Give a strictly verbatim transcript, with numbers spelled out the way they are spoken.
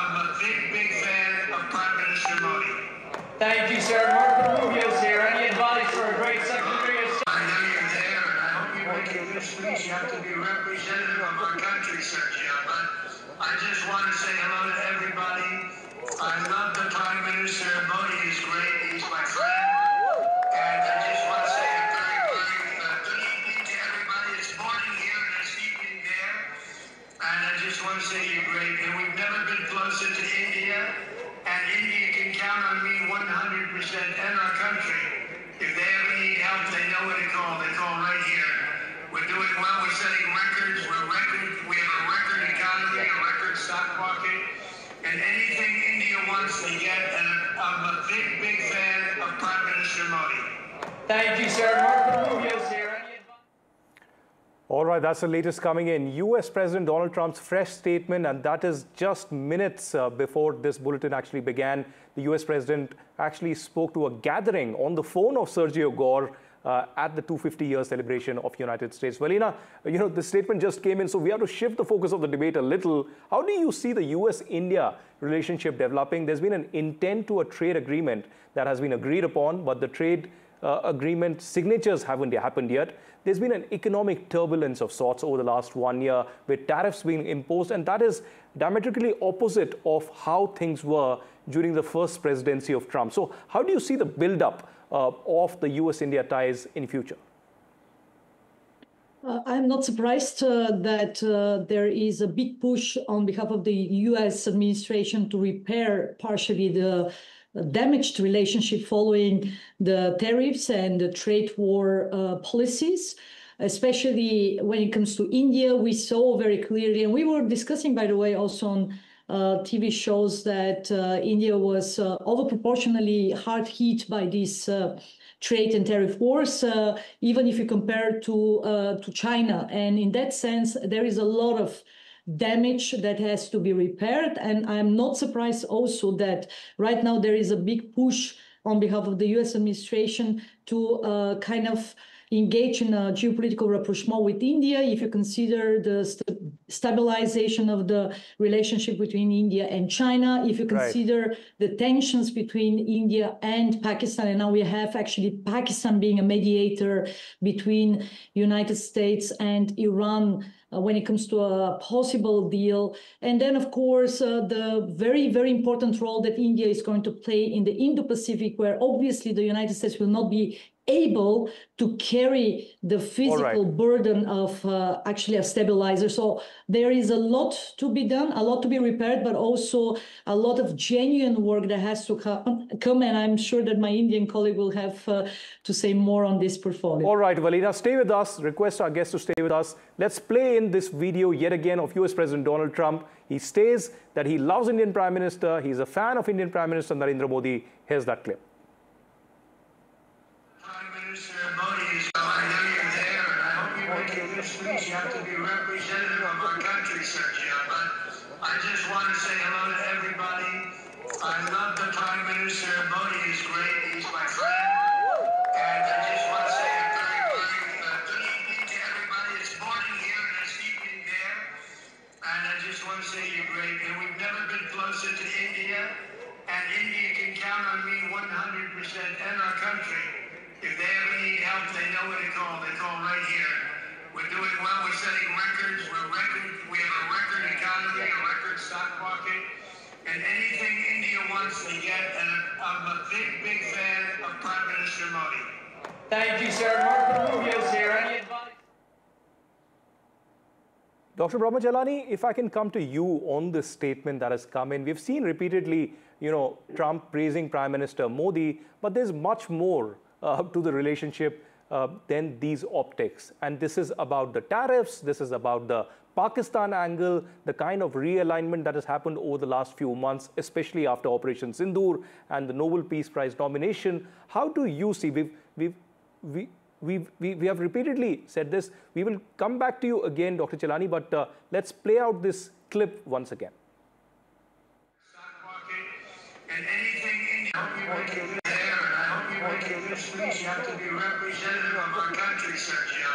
I'm a big, big fan of Prime Minister Modi. Thank you, sir. Marco Rubio's here. Any advice for a great Secretary of State? I know you're there, and I hope you make a good speech. You have to be representative of our country, Sergio. But I just want to say hello to everybody. I love the Prime Minister. Modi is great. He's my friend. And I just want to say a very, very uh, good evening to everybody. It's morning here and it's evening there. And I just want to say you're great. And we've never been closer to India. And India can count on me one hundred percent and our country. If they ever need help, they know where to call. They call right here. We're doing well. We're setting records. We're record. We have a record economy, a record stock market. And anything India wants to get, and I'm a big, big fan of Prime Minister Modi. Thank you, sir. Marco Rubio's here. Any advice? All right, that's the latest coming in. U S President Donald Trump's fresh statement, and that is just minutes uh, before this bulletin actually began. The U S President actually spoke to a gathering on the phone of Sergio Gore uh, at the two hundred fifty year celebration of United States. Valina, you know, the statement just came in, so we have to shift the focus of the debate a little. How do you see the U S India relationship developing? There's been an intent to a trade agreement that has been agreed upon, but the trade Uh, agreement signatures haven't happened yet. There's been an economic turbulence of sorts over the last one year with tariffs being imposed, and that is diametrically opposite of how things were during the first presidency of Trump. So how do you see the build-up uh, of the U S India ties in future? Uh, I'm not surprised uh, that uh, there is a big push on behalf of the U S administration to repair partially the damaged relationship following the tariffs and the trade war uh, policies, especially when it comes to India. We saw very clearly, and we were discussing, by the way, also on uh, T V shows that uh, India was uh, overproportionally hard hit by these uh, trade and tariff wars, uh, even if you compare to uh, to China. And in that sense, there is a lot of damage that has to be repaired. And I'm not surprised also that right now there is a big push on behalf of the U S administration to uh, kind of engage in a geopolitical rapprochement with India. If you consider the st stabilization of the relationship between India and China, if you consider right. the tensions between India and Pakistan, and now we have actually Pakistan being a mediator between United States and Iran uh, when it comes to a possible deal. And then, of course, uh, the very, very important role that India is going to play in the Indo-Pacific, where obviously the United States will not be able to carry the physical right. burden of uh, actually a stabilizer. So there is a lot to be done, a lot to be repaired, but also a lot of genuine work that has to come. And I'm sure that my Indian colleague will have uh, to say more on this portfolio. All right, Valina, stay with us. Request our guests to stay with us. Let's play in this video yet again of U S President Donald Trump. He states that he loves Indian Prime Minister. He's a fan of Indian Prime Minister Narendra Modi. Here's that clip. Speech, you have to be representative of our country, Sergio. But I just want to say hello to everybody. I love the Prime Minister. Modi is great. He's my friend. And I just want to say a very, very uh, good evening to everybody. It's morning here and it's evening there. And I just want to say you're great. And we've never been closer to India. And India can count on me one hundred percent and our country. If they ever need help, they know where to call. They call right here. We're doing well. We're setting records. We're record. We have a record economy, a record stock market, and anything India wants to get. And I'm a big, big fan of Prime Minister Modi. Thank you, sir. Marco Rubio's here. Any advice? Doctor Brahmachalani, if I can come to you on this statement that has come in. We've seen repeatedly, you know, Trump praising Prime Minister Modi, but there's much more uh, to the relationship Uh, than these optics. And this is about the tariffs, this is about the Pakistan angle, the kind of realignment that has happened over the last few months, especially after Operation Sindoor and the Nobel Peace Prize nomination. How do you see, we've, we've, we, we've, we, we have repeatedly said this, we will come back to you again, Doctor Chelani, but uh, let's play out this clip once again. And anything India, I hope you make it there, and I hope you make a good speech. You have to be representative of our country, Sergio.